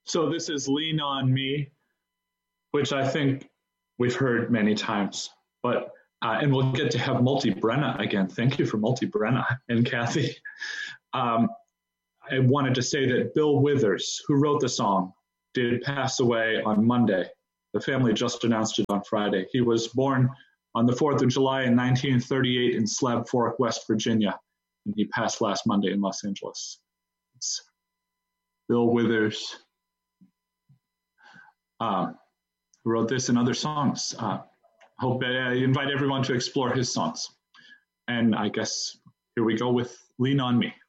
So this is Lean on Me, which I think we've heard many times, but and we'll get to have Multi Brenna again. Thank you for Multi Brenna and Kathy. I wanted to say that Bill Withers, who wrote the song, did pass away on Monday. The family just announced it on Friday. He was born on the 4th of July in 1938 in Slab Fork, West Virginia, and he passed last Monday in Los Angeles. It's Bill Withers, who wrote this and other songs. Hope I invite everyone to explore his songs. And I guess here we go with Lean on Me.